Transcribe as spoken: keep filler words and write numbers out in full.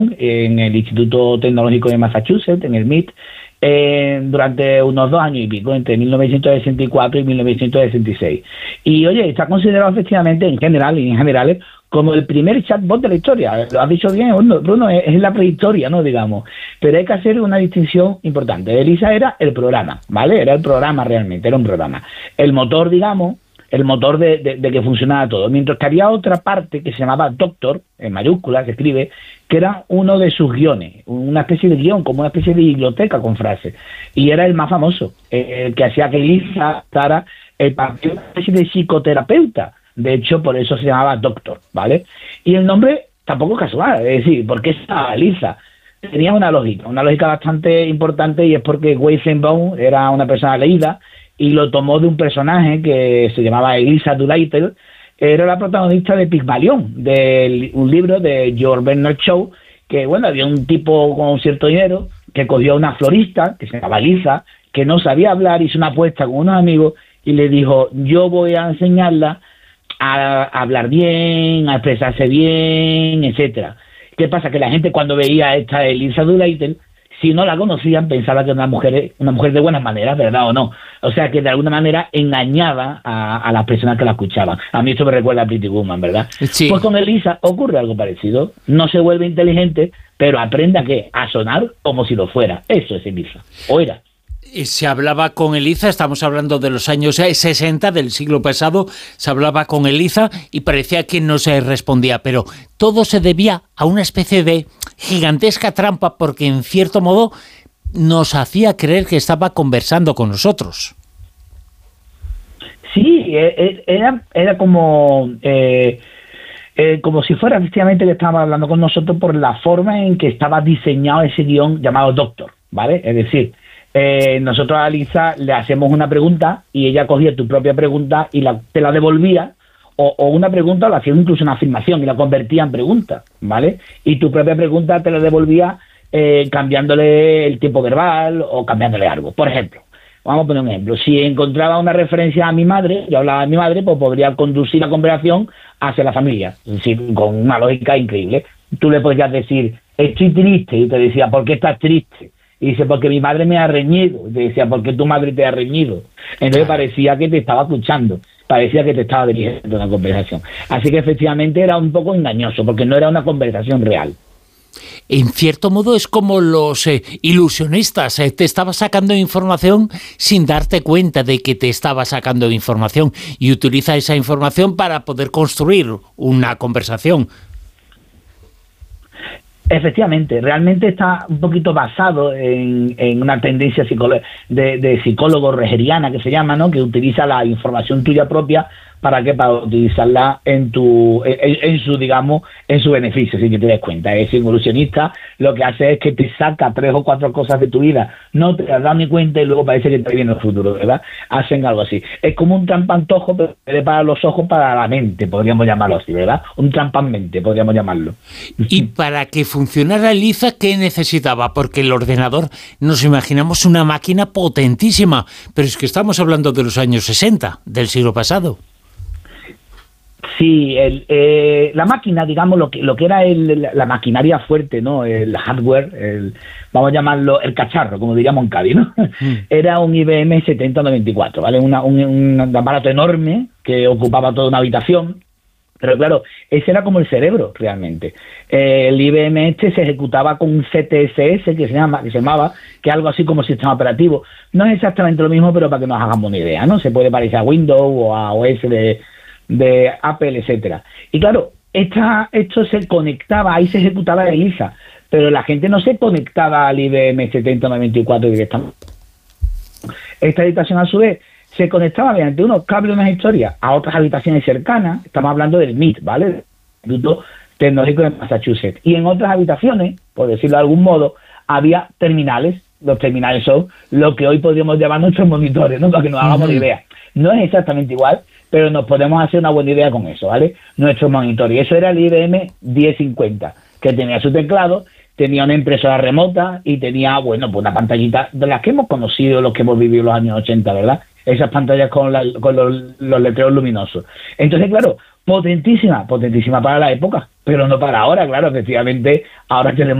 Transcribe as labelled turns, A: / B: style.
A: en el Instituto Tecnológico de Massachusetts, en el M I T, eh, durante unos dos años y pico, entre mil novecientos sesenta y cuatro y mil novecientos sesenta y seis. Y oye, está considerado efectivamente en general y en generales como el primer chatbot de la historia. Lo has dicho bien, Bruno, es, es la prehistoria, ¿no? Digamos. Pero hay que hacer una distinción importante. ELIZA era el programa, ¿vale? Era el programa realmente, era un programa. El motor, digamos, el motor de, de, de que funcionaba todo. Mientras que había otra parte que se llamaba Doctor, en mayúsculas, se escribe, que era uno de sus guiones, una especie de guión, como una especie de biblioteca con frases. Y era el más famoso, el que hacía que ELIZA estara el papel de una especie de psicoterapeuta. De hecho, por eso se llamaba Doctor, ¿vale? Y el nombre tampoco es casual, es decir, ¿por qué estaba ELIZA? Tenía una lógica, una lógica bastante importante, y es porque Weizenbaum era una persona leída y lo tomó de un personaje que se llamaba Eliza Doolittle. Era la protagonista de Pigmalión, de un libro de George Bernard Shaw, que, bueno, había un tipo con cierto dinero que cogió a una florista, que se llamaba Eliza, que no sabía hablar, hizo una apuesta con unos amigos y le dijo, yo voy a enseñarla a hablar bien, a expresarse bien, etcétera. ¿Qué pasa? Que la gente cuando veía a esta Eliza Doolittle, si no la conocían, pensaba que era una mujer, una mujer de buenas maneras, ¿verdad o no? O sea, que de alguna manera engañaba a, a las personas que la escuchaban. A mí esto me recuerda a Pretty Woman, ¿verdad? Sí. Pues con Eliza ocurre algo parecido. No se vuelve inteligente, pero aprende a qué, a sonar como si lo fuera. Eso es Eliza, o era.
B: Se hablaba con Eliza, estamos hablando de los años sesenta del siglo pasado, se hablaba con Eliza y parecía que no se respondía, pero todo se debía a una especie de gigantesca trampa, porque en cierto modo nos hacía creer que estaba conversando con nosotros.
A: Sí, era, era como... Eh, eh, como si fuera efectivamente que estaba hablando con nosotros por la forma en que estaba diseñado ese guión llamado Doctor, ¿vale? Es decir... Eh, nosotros a Eliza le hacemos una pregunta y ella cogía tu propia pregunta y la, te la devolvía, o, o una pregunta, o la hacía incluso una afirmación y la convertía en pregunta, ¿vale? Y tu propia pregunta te la devolvía eh, cambiándole el tiempo verbal o cambiándole algo. Por ejemplo, vamos a poner un ejemplo, si encontraba una referencia a mi madre, yo hablaba de mi madre, pues podría conducir la conversación hacia la familia, es decir, con una lógica increíble. Tú le podrías decir, estoy triste, y te decía, ¿por qué estás triste? Y dice, porque mi madre me ha reñido. Y te decía, ¿por qué tu madre te ha reñido? Entonces parecía que te estaba escuchando, parecía que te estaba dirigiendo una conversación. Así que efectivamente era un poco engañoso, porque no era una conversación real.
B: En cierto modo es como los eh, ilusionistas, eh, te estaba sacando información sin darte cuenta de que te estaba sacando información, y utiliza esa información para poder construir una conversación.
A: Efectivamente, realmente está un poquito basado en, en una tendencia de, de psicólogo rogeriana que se llama, ¿no? Que utiliza la información tuya propia para que para utilizarla en tu en, en su digamos en su beneficio, sin que te des cuenta. Ese evolucionista lo que hace es que te saca tres o cuatro cosas de tu vida, no te das ni cuenta y luego parece que te viene el futuro, ¿verdad? Hacen algo así. Es como un trampantojo, pero para los ojos, para la mente, podríamos llamarlo así, ¿verdad? Un trampan-mente, podríamos llamarlo.
B: Y para que funcionara Eliza, ¿qué necesitaba? Porque el ordenador, nos imaginamos una máquina potentísima, pero es que estamos hablando de los años sesenta, del siglo pasado.
A: Sí, el, eh, la máquina, digamos, lo que lo que era el, la maquinaria fuerte, ¿no? El hardware, el, vamos a llamarlo el cacharro, como diríamos en Cádiz, ¿no? Mm. Era un I B M setenta noventa y cuatro, ¿vale? Una, un, un aparato enorme que ocupaba toda una habitación, pero claro, ese era como el cerebro, realmente. Eh, el I B M este se ejecutaba con un C T S S, que se llama, que se llamaba, que es algo así como sistema operativo. No es exactamente lo mismo, pero para que nos hagamos una idea, ¿no? Se puede parecer a Windows o a O S de... de Apple, etcétera. Y claro, esta, esto se conectaba, ahí se ejecutaba Eliza, pero la gente no se conectaba al I B M setenta noventa y cuatro directamente. Esta habitación, a su vez, se conectaba mediante unos cables, unas historias, a otras habitaciones cercanas. Estamos hablando del M I T, ¿vale? El Instituto Tecnológico de Massachusetts. Y en otras habitaciones, por decirlo de algún modo, había terminales. Los terminales son lo que hoy podríamos llamar nuestros monitores, ¿no? Para que nos hagamos uh-huh. idea. No es exactamente igual, pero nos podemos hacer una buena idea con eso, ¿vale? Nuestro monitor. Y eso era el I B M diez cincuenta, que tenía su teclado, tenía una impresora remota y tenía, bueno, pues una pantallita de las que hemos conocido, los que hemos vivido en los años ochenta, ¿verdad? Esas pantallas con, la, con los, los letreros luminosos. Entonces, claro, Potentísima, potentísima para la época, pero no para ahora, claro, efectivamente, ahora tenemos